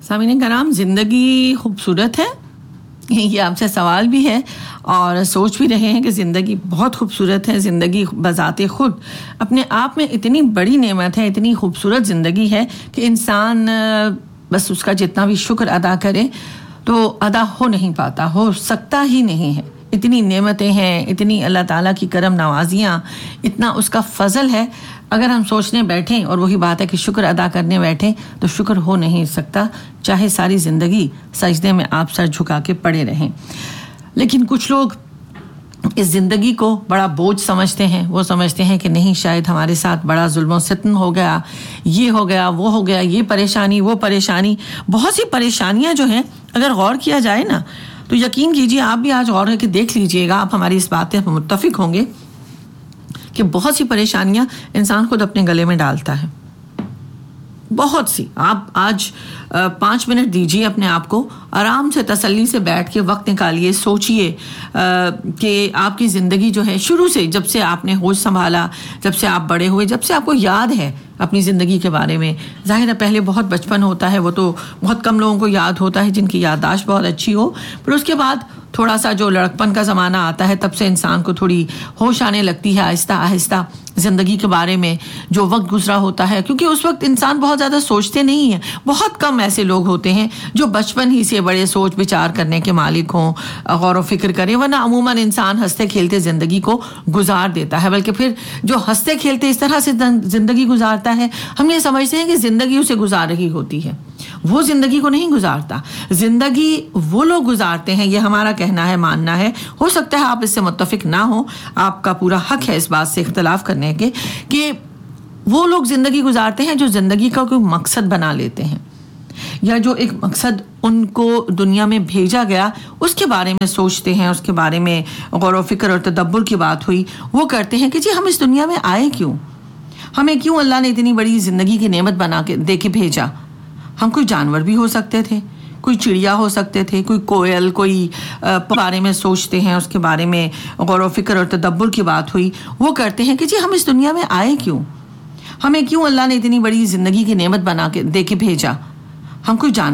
सामीन कराम, ज़िंदगी खूबसूरत है, ये आपसे सवाल भी है और सोच भी रहे हैं कि ज़िंदगी बहुत खूबसूरत है। ज़िंदगी बज़ाते ख़ुद अपने आप में इतनी बड़ी नेमत है, इतनी खूबसूरत ज़िंदगी है कि इंसान बस उसका जितना भी शुक्र अदा करे तो अदा हो नहीं पाता, हो सकता ही नहीं है। इतनी नेमतें हैं, इतनी अल्लाह ताला की करम नवाजियाँ, इतना उसका फ़ज़ल है। अगर हम सोचने बैठें और वही बात है कि शुक्र अदा करने बैठें तो शुक्र हो नहीं सकता, चाहे सारी ज़िंदगी सजदे में आप सर झुका के पड़े रहें। लेकिन कुछ लोग इस ज़िंदगी को बड़ा बोझ समझते हैं। वो समझते हैं कि नहीं, शायद हमारे साथ बड़ा जुल्म और सितम हो गया, ये हो गया, वो हो गया, ये परेशानी, वो परेशानी। बहुत सी परेशानियां जो हैं, अगर गौर किया जाए ना तो यकीन कीजिए, आप भी आज गौर करके देख लीजिएगा, आप हमारी इस बात पे मुत्तफिक होंगे कि बहुत सी परेशानियां इंसान खुद अपने गले में डालता है। बहुत सी। आप आज 5 मिनट दीजिए अपने आप को, आराम से तसल्ली से बैठ के वक्त निकालिए, सोचिए कि आपकी ज़िंदगी जो है, शुरू से जब से आपने होश संभाला, जब से आप बड़े हुए, जब से आपको याद है अपनी ज़िंदगी के बारे में। ज़ाहिर है पहले बहुत बचपन होता है, वो तो बहुत कम लोगों को याद होता है जिनकी याददाश्त बहुत अच्छी हो, पर उसके बाद थोड़ा सा जो लड़कपन का ज़माना आता है, तब से इंसान को थोड़ी होश आने लगती है आहिस्ता आहिस्ता ज़िंदगी के बारे में, जो वक्त गुजरा होता है। क्योंकि उस वक्त इंसान बहुत ज़्यादा सोचते नहीं हैं। बहुत कम ऐसे लोग होते हैं जो बचपन ही से बड़े सोच विचार करने के मालिक हों, गौर व फिक्र करें, वरना अमूमन इंसान हंसते खेलते ज़िंदगी को गुजार देता है। बल्कि फिर जो हंसते खेलते इस तरह से ज़िंदगी गुजारता है, हम ये समझते हैं कि ज़िंदगी उसे गुजार रही होती है। वो ज़िंदगी को नहीं गुजारता, ज़िंदगी वो लोग गुजारते हैं। ये हमारा कहना है, मानना है। हो सकता है आप इससे मुत्तफिक ना हो, आपका पूरा हक है इस बात से इख्तलाफ करने के, कि वो लोग ज़िंदगी गुजारते हैं जो ज़िंदगी का कोई मकसद बना लेते हैं, या जो एक मकसद उनको दुनिया में भेजा गया उसके बारे में सोचते हैं, उसके बारे में गौर व फिक्र और तदब्बुर की बात हुई। वो करते हैं कि जी हम इस दुनिया में आए क्यों, हमें क्यों अल्लाह ने इतनी बड़ी ज़िंदगी की नेमत बना के दे के भेजा। हम कोई जानवर भी हो सकते थे, कोई चिड़िया हो सकते थे, कोई कोयल, कोई बारे में सोचते हैं, उसके बारे में गौर व फिक्र और तदब्बुर की बात हुई। वो करते हैं कि जी हम इस दुनिया में आए क्यों, हमें क्यों अल्लाह ने इतनी बड़ी ज़िंदगी की नेमत बना के दे के भेजा। हम कोई